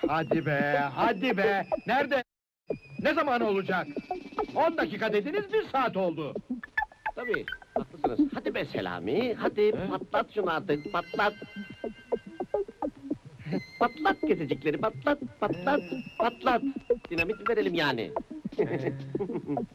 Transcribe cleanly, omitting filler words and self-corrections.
Hadi be, hadi be! Nerede? Ne zaman olacak? 10 dakika dediniz, 1 saat oldu. Tabii, haklısınız. Hadi be Selami, hadi patlat şunu artık, patlat! Patlat gezecekleri, patlat, patlat, patlat! Dinamit mi verelim yani?